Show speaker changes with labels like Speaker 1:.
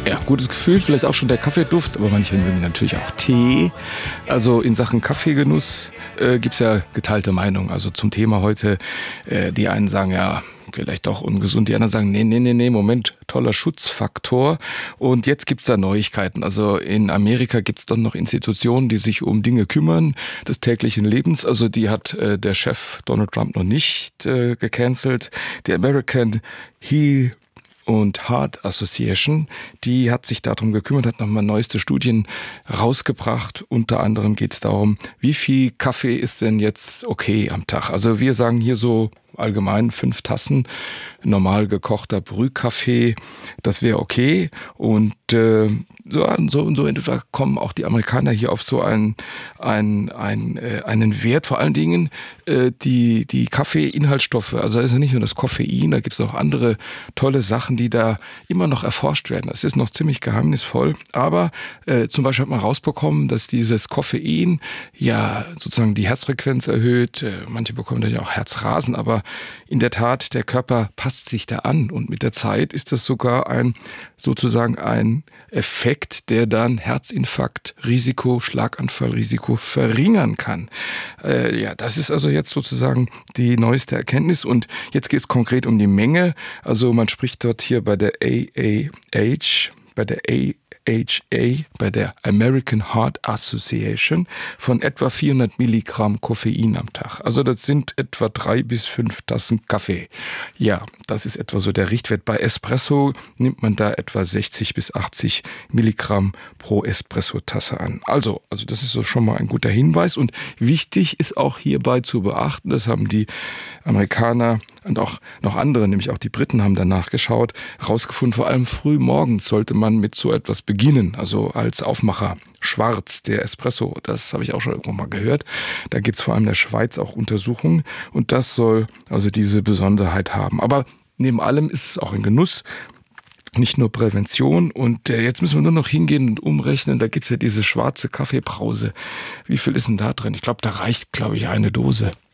Speaker 1: Ja, gutes Gefühl, vielleicht auch schon der Kaffeeduft, aber manche mögen natürlich auch Tee. Also in Sachen Kaffeegenuss gibt's ja geteilte Meinung. Also zum Thema heute, die einen sagen ja, vielleicht doch ungesund, die anderen sagen, nee, Moment, toller Schutzfaktor. Und jetzt gibt's da Neuigkeiten. Also in Amerika gibt's doch noch Institutionen, die sich um Dinge kümmern, des täglichen Lebens. Also die hat der Chef Donald Trump noch nicht gecancelt. Die American Heart Association, die hat sich darum gekümmert, hat nochmal neueste Studien rausgebracht. Unter anderem geht es darum, wie viel Kaffee ist denn jetzt okay am Tag? Also wir sagen hier so allgemein 5 Tassen normal gekochter Brühkaffee, das wäre okay. Und so in etwa kommen auch die Amerikaner hier auf so einen Wert, vor allen Dingen die Kaffee-Inhaltsstoffe. Also da ist ja nicht nur das Koffein, da gibt es auch andere tolle Sachen, die da immer noch erforscht werden. Das ist noch ziemlich geheimnisvoll, aber zum Beispiel hat man rausbekommen, dass dieses Koffein ja sozusagen die Herzfrequenz erhöht. Manche bekommen dann ja auch Herzrasen, aber in der Tat, der Körper passt sich da an und mit der Zeit ist das sogar ein Effekt, der dann Herzinfarkt-Risiko, Schlaganfallrisiko verringern kann. Das ist also jetzt sozusagen die neueste Erkenntnis und jetzt geht es konkret um die Menge. Also man spricht dort hier bei der bei der American Heart Association von etwa 400 Milligramm Koffein am Tag. Also das sind etwa 3 bis 5 Tassen Kaffee. Ja, das ist etwa so der Richtwert. Bei Espresso nimmt man da etwa 60 bis 80 Milligramm pro Espresso-Tasse an. Also das ist so schon mal ein guter Hinweis und wichtig ist auch hierbei zu beachten, das haben die Amerikaner und auch noch andere, nämlich auch die Briten haben danach geschaut, rausgefunden, vor allem früh morgens sollte man mit so etwas beginnen, also als Aufmacher. Schwarz, der Espresso, das habe ich auch schon irgendwo mal gehört. Da gibt es vor allem in der Schweiz auch Untersuchungen und das soll also diese Besonderheit haben. Aber neben allem ist es auch ein Genuss, nicht nur Prävention und jetzt müssen wir nur noch hingehen und umrechnen, da gibt es ja diese schwarze Kaffeebrause. Wie viel ist denn da drin? Ich glaube, da reicht, eine Dose.